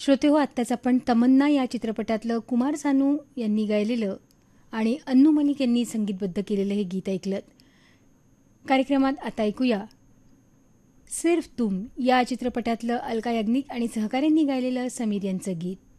श्रोते हो, आत्ताच आपण तमन्ना या चित्रपटातलं कुमार सानू यांनी गायलेलं आणि अन्नू मलिक यांनी संगीतबद्ध केलेलं हे गीत ऐकलं. कार्यक्रमात आता ऐकूया सिर्फ तुम या चित्रपटातलं अलका याग्निक आणि सहकाऱ्यांनी गायलेलं समीर यांचं गीत.